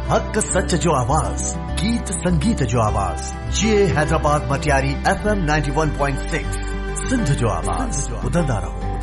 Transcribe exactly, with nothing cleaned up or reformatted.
हक सच जो आवाज़, गीत संगीत जो आवाज़, ये Hyderabad Matiari F M ninety one point six, Sindh जो आवाज़, ॿुधंदा रहो।